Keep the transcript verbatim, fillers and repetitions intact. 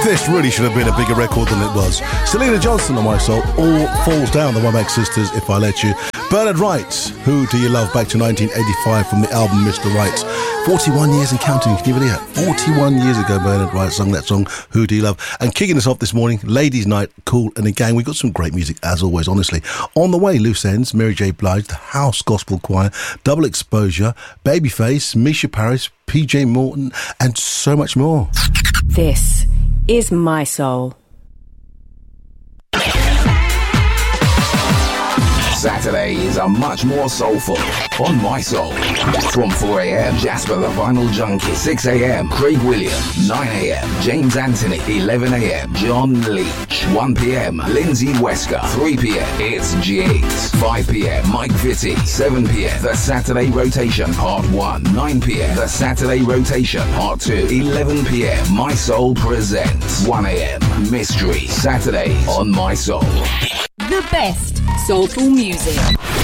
This really should have been a bigger record than it was. Selena Johnson on My Soul, All Falls Down, the Womack Sisters, If I Let You. Bernard Wright, Who Do You Love, back to nineteen eighty-five from the album Mister Right. forty-one years and counting, can you believe that? forty-one years ago Bernard Wright sung that song, Who Do You Love? And kicking us off this morning, Ladies Night, Kool and the Gang. We've got some great music as always, honestly. On the way, Loose Ends, Mary J. Blige, the House Gospel Choir, Double Exposure, Babyface, Misha Paris, P J Morton, and so much more. This is My Soul. Saturdays are much more soulful on My Soul. From four a.m, Jasper the Vinyl Junkie. six a.m, Craig Williams. nine a.m, James Anthony. eleven a.m, John Leach. one p.m, Lindsay Wesker. three p.m, it's Jigs. five p.m, Mike Vitti. seven p.m, The Saturday Rotation Part one. nine p.m, The Saturday Rotation Part two. eleven p.m, My Soul Presents. one a.m, Mystery Saturdays on My Soul. The best soulful music.